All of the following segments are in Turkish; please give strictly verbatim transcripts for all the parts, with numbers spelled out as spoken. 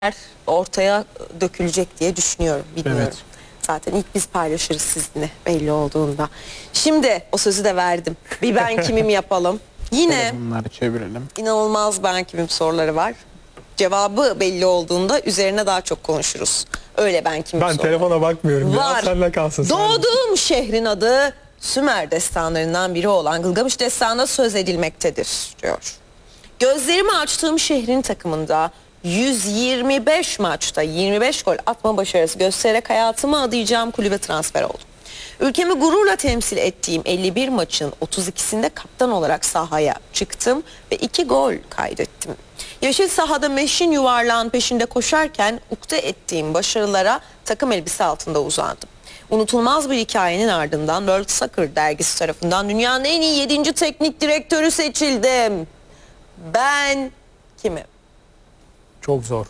ortaya dökülecek diye düşünüyorum. Bilmiyorum. Evet. Zaten ilk biz paylaşırız sizinle belli olduğunda. Şimdi o sözü de verdim. Bir ben kimim yapalım. Yine Bunları çevirelim. inanılmaz ben kimim soruları var. Cevabı belli olduğunda üzerine daha çok konuşuruz. Öyle ben kimim Ben soruları. telefona bakmıyorum. Var. Ya, senle kalsın. Doğduğum şehrin adı Sümer destanlarından biri olan Gılgamış Destanı'nda söz edilmektedir diyor. Gözlerimi açtığım şehrin takımında yüz yirmi beş maçta yirmi beş gol atma başarısı göstererek hayatımı adayacağım kulübe transfer oldum. Ülkemi gururla temsil ettiğim elli bir maçın otuz ikisinde kaptan olarak sahaya çıktım ve iki gol kaydettim. Yeşil sahada meşin yuvarlağın peşinde koşarken ukde ettiğim başarılara takım elbise altında uzandım. Unutulmaz bir hikayenin ardından World Soccer dergisi tarafından dünyanın en iyi yedinci teknik direktörü seçildim. Ben kimim? Çok zor.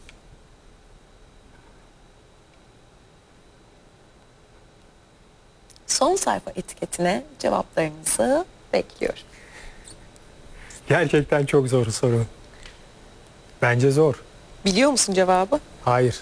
Son sayfa etiketine cevaplarınızı bekliyorum. Gerçekten çok zor soru. Bence zor. Biliyor musun cevabı? Hayır.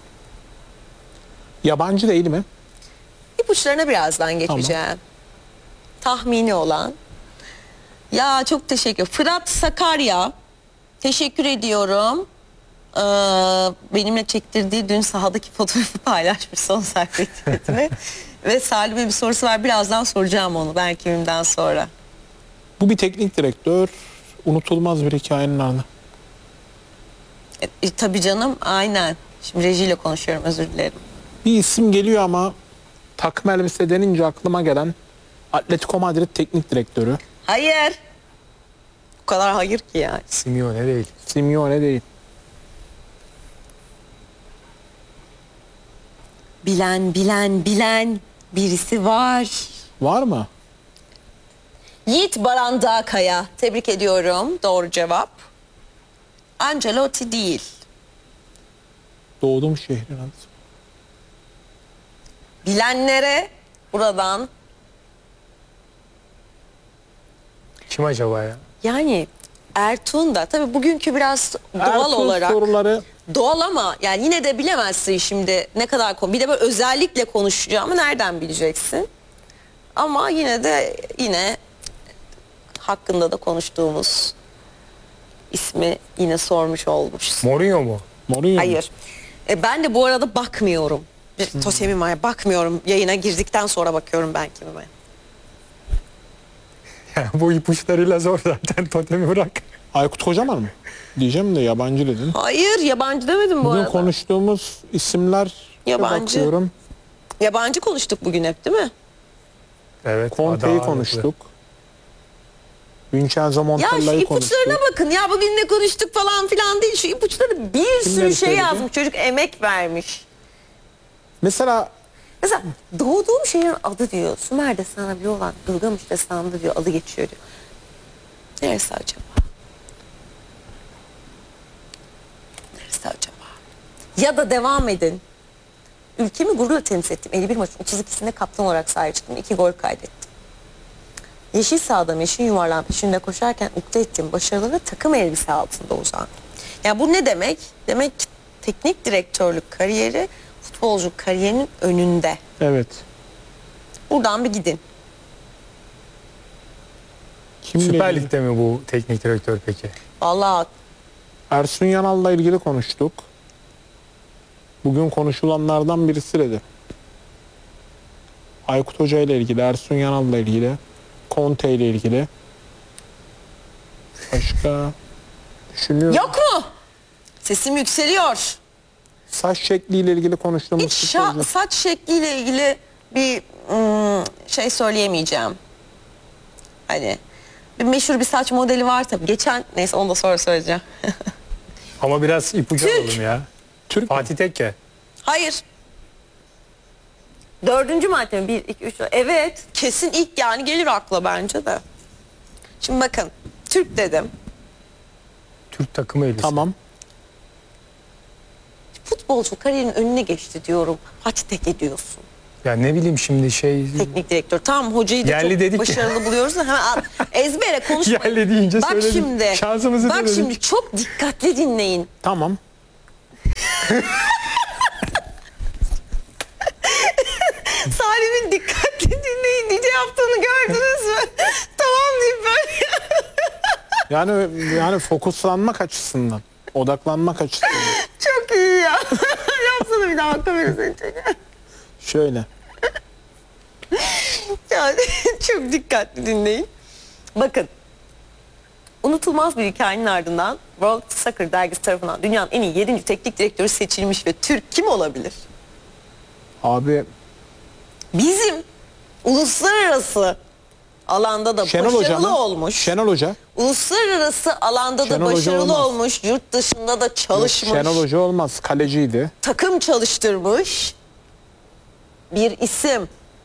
Yabancı değil mi? İpuçlarına birazdan geçeceğim. Tahmini olan. Ya çok teşekkür. Fırat Sakarya. Teşekkür ediyorum. Ee, benimle çektirdiği dün sahadaki fotoğrafı paylaşmış son sayfa etiketine. Ve Salim'e bir sorusu var. Birazdan soracağım onu. Ben kimimden sonra. Bu bir teknik direktör. Unutulmaz bir hikayenin ardından. E, e, tabii canım aynen. Şimdi rejiyle konuşuyorum, özür dilerim. Bir isim geliyor ama takım elbise denince aklıma gelen Atletico Madrid teknik direktörü. Hayır. Bu kadar hayır ki yani. Simeone değil. Simeone değil. Bilen bilen bilen birisi var. Var mı? Yiğit Baran Dağkaya. Tebrik ediyorum. Doğru cevap. Ancelotti değil. Doğduğum şehrin adı. Bilenlere buradan Kim acaba ya? yani Ertuğ'un da tabii bugünkü biraz doğal Ertuğrul olarak soruları doğal ama yani yine de bilemezsin şimdi ne kadar konu. Bir de böyle özellikle konuşacağımı nereden bileceksin? Ama yine de yine hakkında da konuştuğumuz ismi yine sormuş olmuşsun. Mourinho mu? Mourinho. Hayır. E, ben de bu arada bakmıyorum. Bir totemim var. Bakmıyorum. Yayına girdikten sonra bakıyorum ben kimime. Yani bu ipuçlarıyla zor zaten. Totemi bırak. Aykut Kocaman mı? Diyeceğim de yabancı dedin. Hayır, yabancı demedim bu Bugün arada. konuştuğumuz isimler Yabancı. bakıyorum. Yabancı konuştuk bugün hep değil mi? Evet. Conte'yi Ada- konuştuk. Vincenzo Ya şu Montella'yı konuştuk. ipuçlarına bakın. Ya bugün ne konuştuk falan filan değil. Şu ipuçları bir sürü Kimleri şey söyledi? yazmış. Çocuk emek vermiş. Mesela Mesela doğduğum şehrin adı diyor. Sümer destanı bile olan Gılgamış destanında diyor adı geçiyor diyor. Neresi acaba? Neresi acaba? Ya da devam edin. Ülkemi gururla temsil ettim. elli bir maçın otuz ikisinde kaptan olarak sahaya çıktım. iki gol kaydettim. Yeşil sahada meşin yuvarlağın peşinde koşarken ukde ettiğim başarıları takım elbise altında uzandım. Yani bu ne demek? Demek ki teknik direktörlük kariyeri futbolcu kariyerinin önünde. evet. Buradan bir gidin. Kimle Süper ilgili? Lig'de mi bu teknik direktör peki? Vallahi Ersun Yanal'la ilgili konuştuk. Bugün konuşulanlardan birisi dedi. Aykut Hoca ile ilgili, Ersun Yanal'la ilgili, Conte ile ilgili. Başka düşünüyorum. yok mu? Sesim yükseliyor. Saç şekliyle ilgili konuştuğumuz Hiç şa- futbolcu. saç şekliyle ilgili bir ım, şey söyleyemeyeceğim. Hani bir meşhur bir saç modeli var tabii. Geçen neyse onu da sonra söyleyeceğim. Ama biraz ipucu Türk. alalım ya. Türk mü? Fatih Tekke. Hayır. Dördüncü madde mi? Bir, iki, üç. Evet. Kesin ilk yani gelir akla bence de. Şimdi bakın. Türk dedim. Türk takımı elbise. Tamam. Futbolcu kariyerinin önüne geçti diyorum. Fatih Tekke diyorsun. Ya ne bileyim şimdi şey... Teknik direktör. Tamam hocayı da Yerli çok dedik ya. başarılı buluyoruz da hemen al. Ezbere konuşmayın. Yerli deyince Bak söyledik. şimdi. Şansımızı Bak denedik. şimdi çok dikkatli dinleyin. Tamam. Salim'in dikkatli dinleyin diye yaptığını gördünüz mü? Tamam deyip böyle. Yani yani fokuslanmak açısından, odaklanmak açısından. Çok iyi ya. Yapsana bir daha, bak kamera seni çekiyor. Şöyle. Yani çok dikkatli dinleyin. Bakın. Unutulmaz bir hikayenin ardından World Soccer dergisi tarafından dünyanın en iyi yedinci teknik direktörü seçilmiş ve Türk kim olabilir? Abi Bizim uluslararası alanda da Şenol Hoca başarılı mı? olmuş. Şenol Hoca. Uluslararası alanda Şenol da Hoca başarılı olmaz. olmuş. Yurt dışında da çalışmış. Şenol Hoca olmaz. Kaleciydi. Takım çalıştırmış bir isim.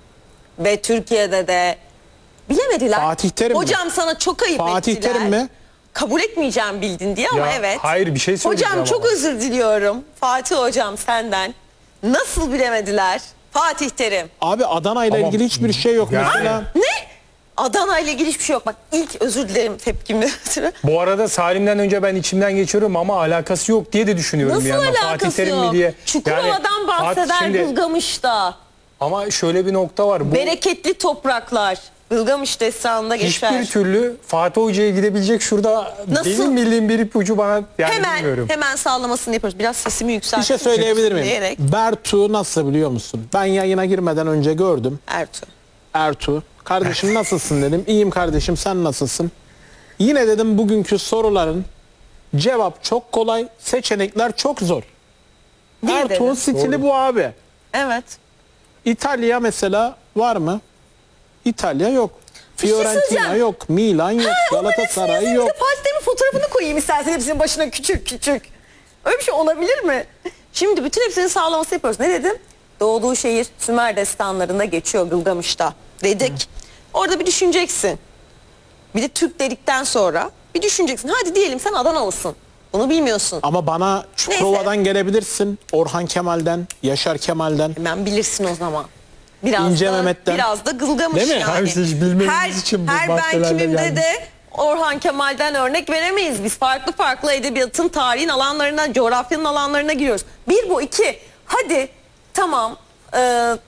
Ve Türkiye'de de bilemediler. Fatih Terim mi? Hocam sana çok ayıp Fatih ettiler. Terim mi? Kabul etmeyeceğim bildin diye ama Ya, evet. hayır, bir şey söyleyeceğim Hocam çok ama. özür diliyorum. Fatih hocam senden. Nasıl bilemediler? Fatih Terim. Abi Adana ile Ama- ilgili hiçbir şey yok Yani- mesela. Ne? Adana ile ilgili hiçbir şey yok. Bak ilk özür dilerim tepkimden ötürü. Bu arada Salim'den önce ben içimden geçiyorum ama alakası yok diye de düşünüyorum Nasıl bir yandan. Fatih alakası Terim yok? mi diye. Çukurova'dan Yani bahseder Fatih şimdi- Gılgamış'ta. Ama şöyle bir nokta var. Bu Bereketli topraklar. Gılgamış destanında geçer. hiçbir türlü Fatih Hoca'ya gidebilecek şurada Nasıl? benim bildiğim bir ipucu bana yani Hemen bilmiyorum. hemen sağlamasını yapıyoruz. Biraz sesimi Bir yükselttim. şey söyleyebilir miyim? Diyerek. Bertu nasıl biliyor musun? Ben yayına girmeden önce gördüm. Ertuğ. Ertuğ. Kardeşim nasılsın dedim. İyiyim kardeşim, sen nasılsın? Yine dedim bugünkü soruların cevap çok kolay, seçenekler çok zor. Niye Ertuğ'un dedin? stili Doğru. bu abi. Evet. İtalya mesela var mı? İtalya yok. şey Fiorentina söyleyeceğim. yok. Milan yok. Galatasaray yok. Bir de Fatih Terim'in fotoğrafını koyayım istersen hepsinin başına küçük küçük. Öyle bir şey olabilir mi? Şimdi bütün hepsinin sağlaması yapıyoruz. Ne dedim? Doğduğu şehir Sümer destanlarında geçiyor Gılgamış'ta dedik. Orada bir düşüneceksin. Bir de Türk dedikten sonra bir düşüneceksin. Hadi diyelim sen Adanalısın. Bunu bilmiyorsun. Ama bana Çukurova'dan gelebilirsin. Orhan Kemal'den, Yaşar Kemal'den. Hemen bilirsin o zaman. Biraz İnce da, Mehmet'ten. Biraz da Gılgamış Değil mi? yani. Abi siz bilmediğiniz her, için bu her ben maddelerle kimimde gelmiş. de Orhan Kemal'den örnek veremeyiz. Biz farklı farklı edebiyatın, tarihin alanlarına, coğrafyanın alanlarına giriyoruz. Bir bu, iki. Hadi tamam. Ee,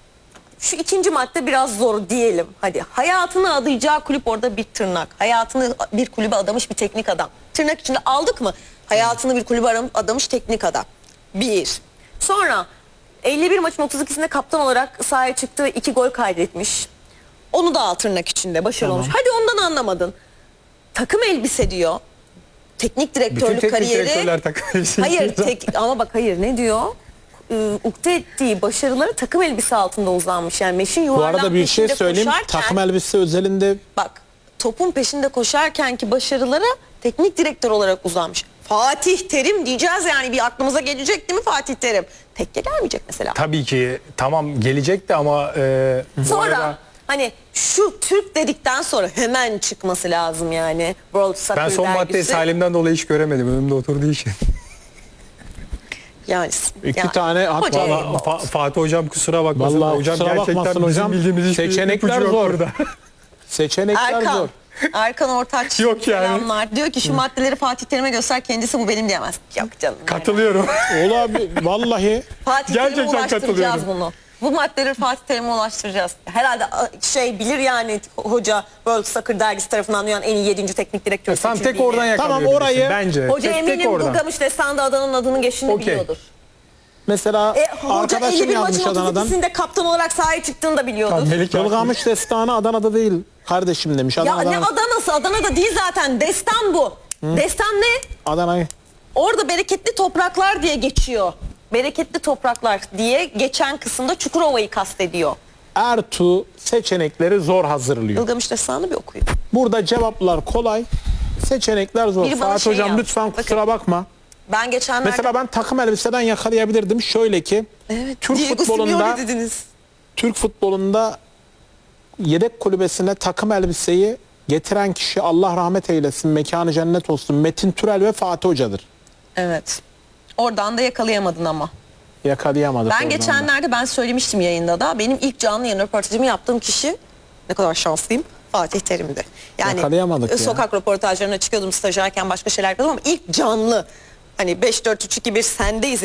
şu ikinci madde biraz zor diyelim. Hadi hayatını adayacağı kulüp orada bir tırnak. Hayatını bir kulübe adamış bir teknik adam. Tırnak içinde aldık mı? Hayatını bir kulübe aram- adamış teknik adam. Bir. Sonra elli bir maçın otuz ikisinde kaptan olarak sahaya çıktı ve iki gol kaydetmiş. Onu da al tırnak içinde başarılı olmuş. Hadi ondan anlamadın. Takım elbise diyor. Teknik Bütün direktörlük teknik kariyeri. direktörler takım elbise Hayır giyiyor. tek, ama bak hayır ne diyor? Ee, ukde ettiği başarıları takım elbise altında uzanmış. Yani meşin Bu yuvarlan arada bir şey peşinde söyleyeyim. koşarken- Takım elbise özelinde Bak topun peşinde koşarkenki başarılara teknik direktör olarak uzanmış. Fatih Terim diyeceğiz yani, bir aklımıza gelecek değil mi Fatih Terim? Tekke gelmeyecek mesela. Tabii ki tamam gelecekti ama e, bu Sonra arada hani şu Türk dedikten sonra hemen çıkması lazım yani. World Soccer ben son maddeyi dergisi. Salim'den dolayı hiç göremedim. Önümde oturduğu için. Yani, İki yani, tane hatta- hoca Valla eyvallah. Fa- Fatih hocam kusura bakmasın. Vallahi hocam kusura gerçekten bakmasın bizim hocam. bildiğimiz hiçbir Seçenekler ipucu yok zor. burada. seçenekler Erkan, zor. Erkan Ortaç Yok yani. selamlar. Diyor ki şu maddeleri Fatih Terim'e göster, kendisi bu benim diyemez. Yok canım. yani. Katılıyorum. Oğlum abi vallahi Fatih Terim'e Gerçekten ulaştıracağız katılıyorum. bunu. Bu maddeleri Fatih Terim'e ulaştıracağız. Herhalde a, şey bilir yani hoca World Soccer dergisi tarafından dünyanın en iyi yedinci teknik direktörü Sen tek seçildiğini. oradan Tamam, yakalayabilirsin orayı- bence. Hoca tek, tek eminim oradan. Gılgamış Destan'da Adana'nın adının geçtiğini Okey. biliyordur. mesela E, hoca arkadaşım elli bir yazmış maçın otuz Adana'dan. ikisinde kaptan olarak sahaya çıktığını da biliyordur. Tamam, Melik Akgül. Gılgamış destanı Adana'da değil kardeşim demiş. Ya Adana'dan, ne Adana'sı? Adana'da değil zaten. Destan bu. Destan ne? Adana'yı. Orada bereketli topraklar diye geçiyor. Bereketli topraklar diye geçen kısımda Çukurova'yı kastediyor. Ertuğ seçenekleri zor hazırlıyor. Gılgamış Destanı'nı bir okuyun. Burada cevaplar kolay, seçenekler zor. Biri bana Fatih şey hocam yazdı. lütfen Bakın. kusura bakma. Ben geçenlerde... Mesela ben takım elbiseden yakalayabilirdim. Şöyle ki Evet, Türk Diego futbolunda Simeone dediniz. Türk futbolunda yedek kulübesine takım elbiseyi getiren kişi, Allah rahmet eylesin, mekanı cennet olsun, Metin Türel ve Fatih Hoca'dır. Evet. Oradan da yakalayamadın ama. Yakalayamadık. Ben oradan da. geçenlerde ben söylemiştim yayında da. Benim ilk canlı yayın röportajımı yaptığım kişi, ne kadar şanslıyım, Fatih Terim'di. Yani Yakalayamadık ya. sokak röportajlarına çıkıyordum stajyerken, başka şeyler yapıyordum ama ilk canlı, hani beş dört üç iki bir sendeyiz